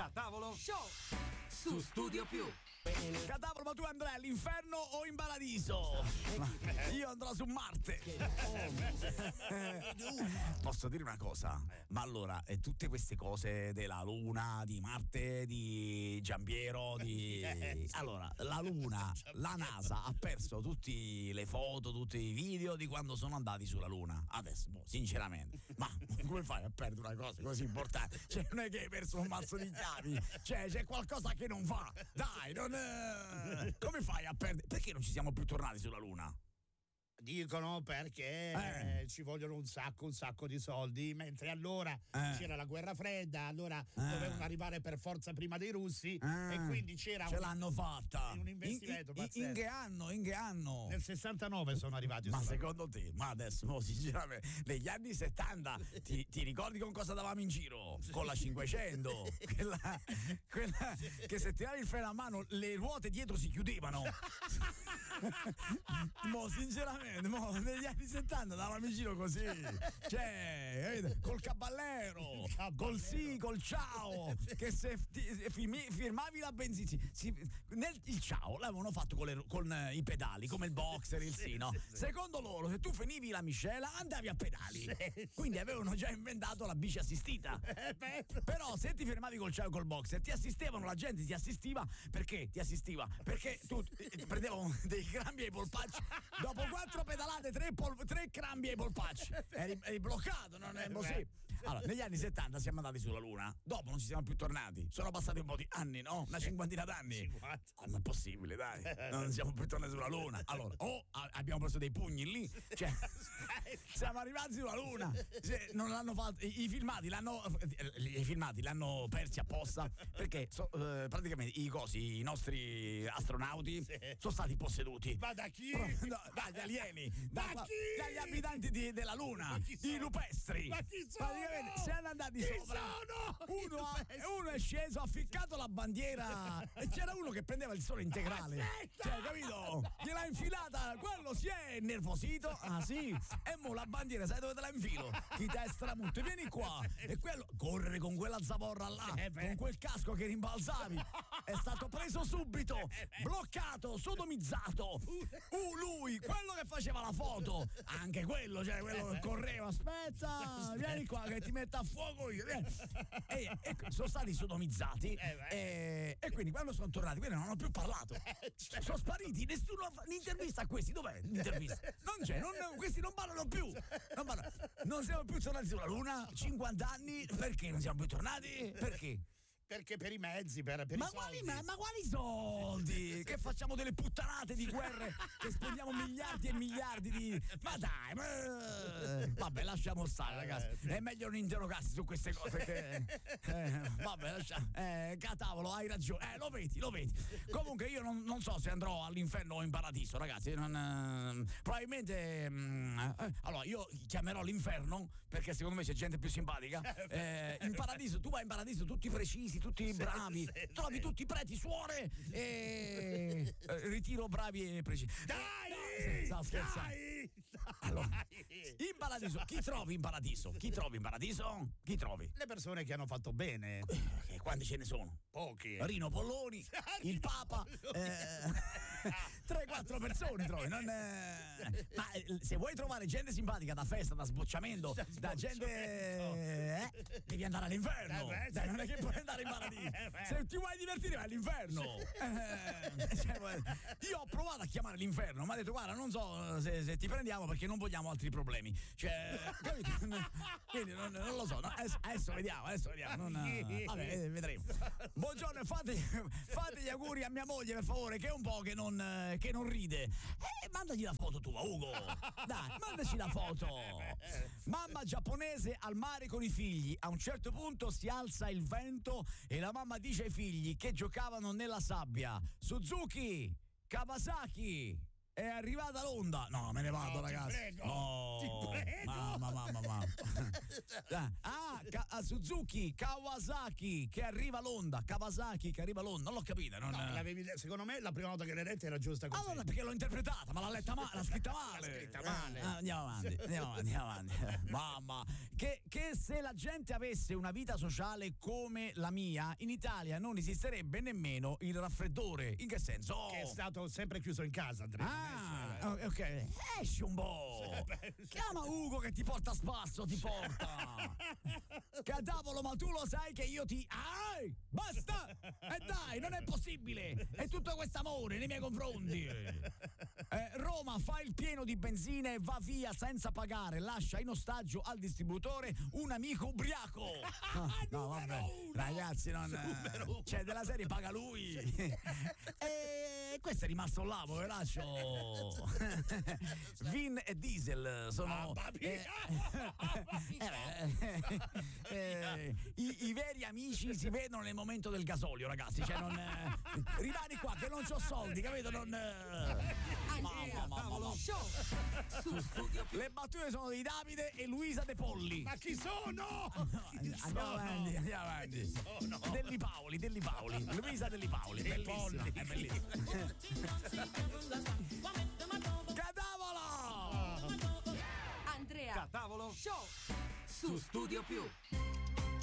Catavolo Show su Studio Più. Catavolo, ma tu andrai all'inferno o in paradiso? Io andrò su Marte. Posso dire una cosa? Ma allora, tutte queste cose della Luna, di Marte, di Giampiero, allora, la Luna, la NASA ha perso tutte le foto, tutti i video di quando sono andati sulla Luna. Adesso, sinceramente, ma come fai a perdere una cosa così importante? Cioè, non è che hai perso un mazzo di chiavi, cioè c'è qualcosa che non va. Dai, come fai a perdere? Perché non ci siamo più tornati sulla Luna? Dicono perché ci vogliono un sacco di soldi, mentre allora c'era la guerra fredda, allora dovevano arrivare per forza prima dei russi e quindi c'era ce l'hanno fatta. Un investimento pazzesco. In che anno? Nel 69 sono arrivati. Ma secondo te, ma adesso sinceramente, negli anni 70 ti ricordi con cosa davamo in giro? Con la 500, quella che se tiravi il freno a mano le ruote dietro si chiudevano. Sinceramente, negli anni 70 davamo in giro così, cioè col caballero, col ciao, che se firmavi la benzina il ciao l'avevano fatto con i pedali, come il boxer, il no? Secondo loro, se tu finivi la miscela andavi a pedali, quindi avevano già inventato la bici assistita. Però se ti fermavi col ciao e col boxer ti assistevano, la gente ti assistiva perché tu prendevano dei crambi ai polpacci, dopo 4 pedalate 3 crambi ai polpacci, eri bloccato, non è così. Allora, negli anni 70 siamo andati sulla Luna, dopo non ci siamo più tornati, sono passati un po' di anni, no? Una cinquantina d'anni. Non è possibile, dai, non siamo più tornati sulla Luna. Allora, abbiamo preso dei pugni lì, cioè siamo arrivati sulla Luna, non l'hanno fatto, i filmati l'hanno persi apposta, perché praticamente i nostri astronauti sono stati posseduti. Ma da chi? Dagli alieni, dagli abitanti della Luna, i lupestri. Ma chi sono? Praticamente siamo andati sopra. Uno è sceso, ha ficcato la bandiera e c'era uno che prendeva il sole integrale. Cioè, capito? Gliel'ha infilata, quello si è innervosito. Ah sì? E mo la bandiera, sai dove te la infilo? Chi te stramutto, vieni qua. E quello corre con quella zavorra là, con quel casco che rimbalzavi. È stato preso subito, bloccato, sodomizzato. Lui, quello che faceva la foto, anche quello, cioè quello che correva, aspetta, vieni qua che ti metto a fuoco io. E sono stati sodomizzati e quindi quando sono tornati, quelli non hanno più parlato, sono spariti, nessuno ha fatto un'intervista a questi. Dov'è l'intervista? Non c'è, questi non parlano più, non siamo più tornati sulla Luna. 50 anni, perché non siamo più tornati? Perché per i mezzi, per i soldi. Ma quali soldi? Che facciamo delle puttanate di guerre, che spendiamo miliardi e miliardi di... Ma dai, vabbè, lasciamo stare, ragazzi. È meglio non interrogarsi su queste cose che... vabbè, lasciamo. Catavolo, hai ragione. Lo vedi. Comunque io non so se andrò all'inferno o in paradiso, ragazzi. Probabilmente... allora, io chiamerò l'inferno, perché secondo me c'è gente più simpatica. In paradiso, tu vai in paradiso tutti precisi, tutti bravi, trovi tutti preti, suore e ritiro bravi e precisi. Dai! Stavo scherzando. Allora, in paradiso, chi trovi in paradiso? Chi trovi? Le persone che hanno fatto bene. Quanti ce ne sono? Pochi. Rino Polloni, il Papa, 3-4 persone trovi. Ma se vuoi trovare gente simpatica da festa, da sbocciamento, da gente, devi andare all'inferno. Dai, non è che puoi andare in paradiso. Se ti vuoi divertire vai all'inferno. Io ho provato a chiamare l'inferno, ma ha detto guarda, non so se ti prendiamo perché non vogliamo altri problemi. Cioè, capito? Quindi non lo so. No, adesso vediamo. Vabbè, vedremo. Buongiorno, fate gli auguri a mia moglie, per favore, che è un po' che non ride. Mandagli la foto tua, Ugo. Dai, mandaci la foto. Mamma giapponese al mare con i figli. A un certo punto si alza il vento e la mamma dice ai figli che giocavano nella sabbia: Suzuki, Kawasaki. è arrivata l'onda. No, me ne vado, ragazzi. Prego, Oh, ti prego. Mamma. Suzuki, Kawasaki, che arriva l'onda. Kawasaki, che arriva l'onda. Non l'ho capita. Non... No, secondo me la prima volta che l'hai letta era giusta così. Allora, perché l'ho interpretata, ma l'ha letta male, l'ha scritta male. L'ha scritta male. Andiamo avanti. Mamma, che se la gente avesse una vita sociale come la mia, in Italia non esisterebbe nemmeno il raffreddore. In che senso? Che è stato sempre chiuso in casa, Andrea. Ok. Esci un po'. Chiama Ugo che ti porta a spasso, ti porta. Cadavolo, ma tu lo sai che io ti... Basta! E dai, non è possibile. È tutto questo amore nei miei confronti. Roma fa il pieno di benzina e va via senza pagare. Lascia in ostaggio al distributore un amico ubriaco. No, vabbè. Ragazzi, non... Cioè, della serie paga lui. E questo è rimasto là, poveraccio. Vin e Diesel sono... I veri amici si vedono nel momento del gasolio, ragazzi. Cioè, non... rimani qua che non c'ho soldi, capito? Non... Mamma. Show su Studio Più. Le battute sono di Davide e Luisa De Polli. Ma chi sono? Andiamo avanti. Delli Paoli. Luisa Delli Paoli. Bellissima. È bellissima. Cadavolo! Andrea Catavolo Show su Studio Più.